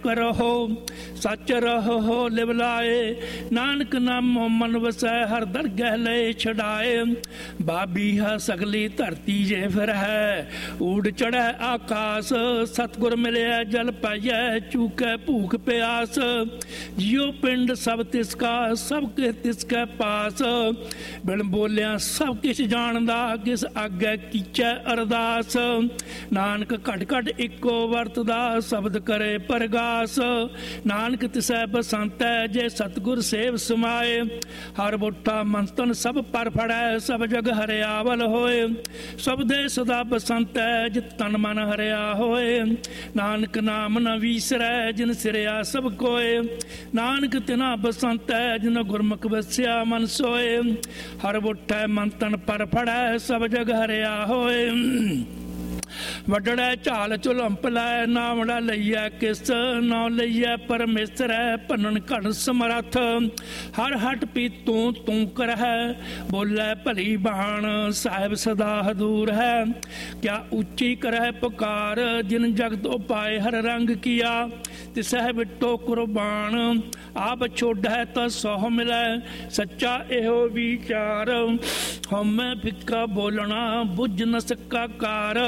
ਕਰੋ सच रहो लिव लाए। नानक नामो मन वसै हर दरगह ले छड़ाए। बाबी है सगली धरती जे फिर है ऊड़ चढ़ै आकाश। सतगुर मिले जल पाइयै चूकै भूख प्यास। जियो पिंड सब तिसका सब किस तिसकै पास। बिन बोलिया सब किश जानदा किस आगे कीचै अरदास। नानक घट घट इको वरतदा शब्द करे परगास। नानक तिसै बसंत है जे सतगुर सेव समाए। हर बुठा मंथन सब पर फड़ै सब जग हरियावल होए। सब दे सदा बसंत है जित तन मन हरिया होए। नानक नाम न विसरै जिन सिरया सब कोए। नानक तिना बसंत है जिन गुरमुख बसिया मन सोए। हर बुठा मंथन पर फड़ै सब जग हरिया होए। वडड़ै झाल झुलंप लै नावड़ा लईयै किस। नौ लईयै परमेसर है भनन घन समरथ। हर हट पी तू करह बोलै भली बाण। साहिब सदा हदूर है क्या उच्ची करह पुकार। जिन जगत उपाय हर रंग किया तिसह बिटो कुर्बान। आप छोड़ै तो सौह मिलै सच्चा एहो विचार। हमें फिक्का बोलना बुझ न सका कार।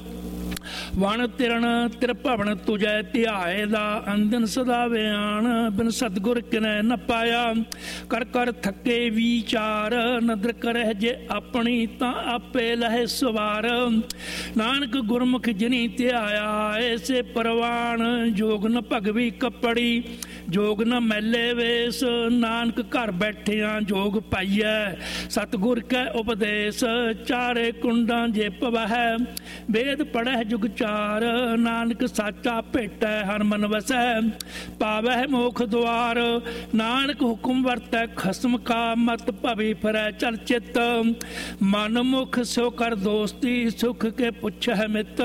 वण तिरण त्रिभवन तुझै ध्याए दा। अंदन सदा व्यान बिन सतगुर किनै न पाया। कर कर थके विचार नदर करह जे अपनी तां आपे लहे सवार। नानक गुरमुख जिनी ध्याया ऐसे परवान। जोग न भगवी कपड़ी जोग न मैले वेश। नानक घर बैठिया जोग पाइयै सतगुर कै उपदेश। चारे कुंडा जे पवह वेद पढ़ह जुग चार। नानक साचा भेटै हर मन वसै पावै मोख द्वार। नानक हुक्म वरतै खसम का मत भवी फिरै चल चित। मन मुख सो कर दोस्ती सुख के पुछै मित।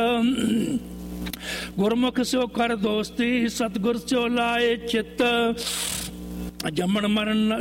गुरमुख सो कर दोस्ती सतगुर सो लाए चित। जमन मरण